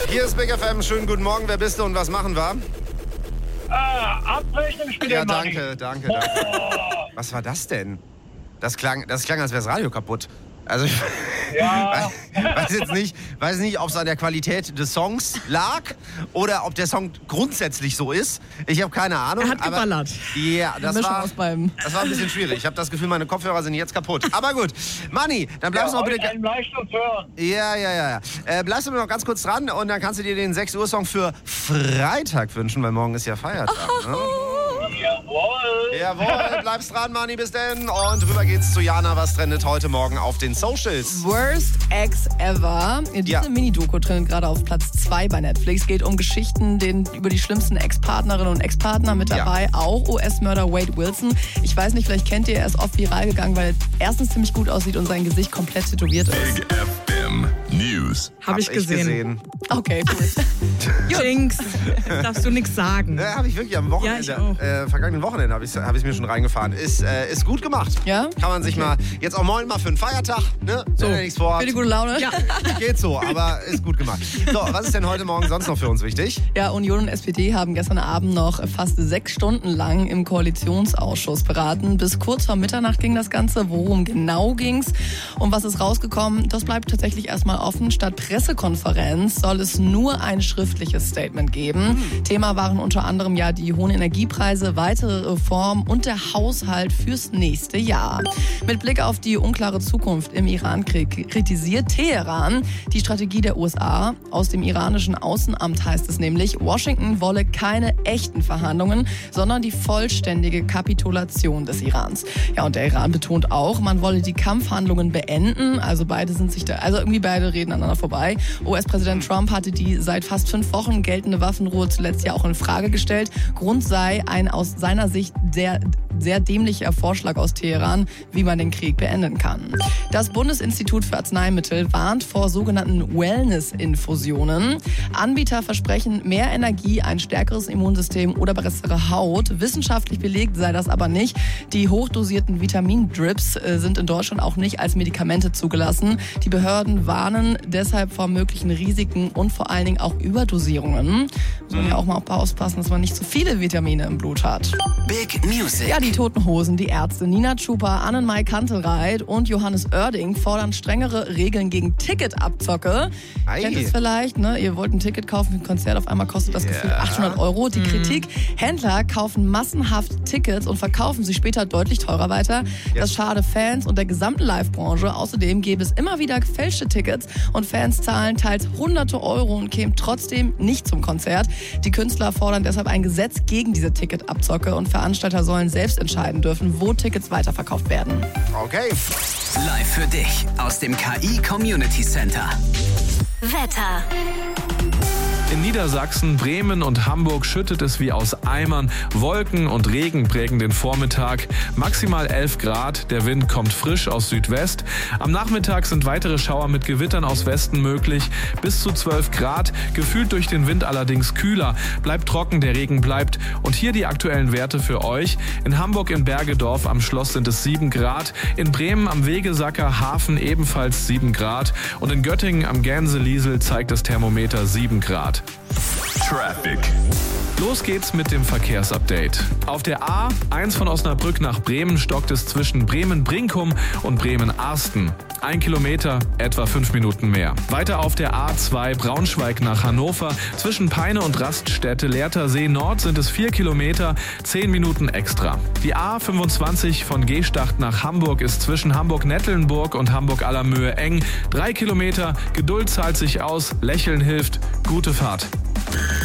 Hier ist Big FM, schönen guten Morgen, wer bist du und was machen wir? Abbrechen im Spiel. Ja, danke. Was war das denn? Das klang, als wäre das Radio kaputt. Also ich weiß nicht, ob es an der Qualität des Songs lag oder ob der Song grundsätzlich so ist. Ich habe keine Ahnung. Er hat geballert. Ja, das war ein bisschen schwierig. Ich habe das Gefühl, meine Kopfhörer sind jetzt kaputt. Aber gut, Manni, dann bleibst du noch bitte... Ja. Bleibst du noch ganz kurz dran und dann kannst du dir den 6 Uhr Song für Freitag wünschen, weil morgen ist ja Feiertag. Ne? Jawohl, bleibst dran, Manni, bis denn. Und rüber geht's zu Jana, was trendet heute Morgen auf den Socials. Worst Ex Ever. Diese Mini-Doku trendet gerade auf Platz 2 bei Netflix. Geht um Geschichten über die schlimmsten Ex-Partnerinnen und Ex-Partner. Mit dabei auch US-Mörder Wade Wilson. Ich weiß nicht, vielleicht kennt ihr, er ist oft viral gegangen, weil er erstens ziemlich gut aussieht und sein Gesicht komplett tätowiert ist. Big FM News. Hab ich gesehen. Okay, cool. Jinx, darfst du nichts sagen. Ja, habe ich wirklich am Wochenende, vergangenen Wochenende habe ich mir schon reingefahren. Ist gut gemacht. Ja? Kann man sich mal, jetzt auch morgen mal für einen Feiertag, ne? So, nichts vor. für die gute Laune. Ja. Geht so, aber ist gut gemacht. So, was ist denn heute Morgen sonst noch für uns wichtig? Ja, Union und SPD haben gestern Abend noch fast 6 Stunden lang im Koalitionsausschuss beraten. Bis kurz vor Mitternacht ging das Ganze. Worum genau ging's und was ist rausgekommen? Das bleibt tatsächlich erstmal offen. Statt Pressekonferenz soll es nur ein schriftliches Statement geben. Thema waren unter anderem ja die hohen Energiepreise, weitere Reformen und der Haushalt fürs nächste Jahr. Mit Blick auf die unklare Zukunft im Irankrieg kritisiert Teheran die Strategie der USA. Aus dem iranischen Außenamt heißt es nämlich, Washington wolle keine echten Verhandlungen, sondern die vollständige Kapitulation des Irans. Ja, und der Iran betont auch, man wolle die Kampfhandlungen beenden. Also beide reden aneinander vorbei. US-Präsident Trump hatte die seit fast 5 Wochen geltende Waffenruhe zuletzt ja auch in Frage gestellt. Grund sei ein aus seiner Sicht sehr dämlicher Vorschlag aus Teheran, wie man den Krieg beenden kann. Das Bundesinstitut für Arzneimittel warnt vor sogenannten Wellness-Infusionen. Anbieter versprechen mehr Energie, ein stärkeres Immunsystem oder bessere Haut. Wissenschaftlich belegt sei das aber nicht. Die hochdosierten Vitamin-Drips sind in Deutschland auch nicht als Medikamente zugelassen. Die Behörden warnen deshalb vor möglichen Risiken und vor allen Dingen auch Überdosierungen. Muss man ja auch mal aufpassen, dass man nicht zu viele Vitamine im Blut hat. Big Music. Ja, die Toten Hosen, die Ärzte, Nina Chuba, Annenmai Kantelreit und Johannes Oerding fordern strengere Regeln gegen Ticketabzocke. Kennt es vielleicht, ne? Ihr wollt ein Ticket kaufen für ein Konzert, auf einmal kostet das gefühlt 800 €. Die Kritik, Händler kaufen massenhaft Tickets und verkaufen sie später deutlich teurer weiter. Das schade Fans und der gesamten Live-Branche. Außerdem gäbe es immer wieder gefälschte Tickets und Fans zahlen teils hunderte Euro und kämen trotzdem nicht zum Konzert. Die Künstler fordern deshalb ein Gesetz gegen diese Ticketabzocke und Veranstalter sollen selbst entscheiden dürfen, wo Tickets weiterverkauft werden. Okay. Live für dich aus dem KI Community Center. Wetter. In Niedersachsen, Bremen und Hamburg schüttet es wie aus Eimern. Wolken und Regen prägen den Vormittag. Maximal 11 Grad. Der Wind kommt frisch aus Südwest. Am Nachmittag sind weitere Schauer mit Gewittern aus Westen möglich. Bis zu 12 Grad. Gefühlt durch den Wind allerdings kühler. Bleibt trocken, der Regen bleibt. Und hier die aktuellen Werte für euch. In Hamburg in Bergedorf am Schloss sind es 7 Grad. In Bremen am Wegesacker Hafen ebenfalls 7 Grad. Und in Göttingen am Gänseliesel zeigt das Thermometer 7 Grad. Traffic. Los geht's mit dem Verkehrsupdate. Auf der A1 von Osnabrück nach Bremen stockt es zwischen Bremen-Brinkum und Bremen-Arsten. 1 Kilometer, etwa 5 Minuten mehr. Weiter auf der A2 Braunschweig nach Hannover. Zwischen Peine und Raststätte Lehrtersee Nord sind es 4 Kilometer, 10 Minuten extra. Die A25 von Gestacht nach Hamburg ist zwischen Hamburg-Nettlenburg und Hamburg-Allermöhe eng. 3 Kilometer, Geduld zahlt sich aus, Lächeln hilft. Gute Fahrt.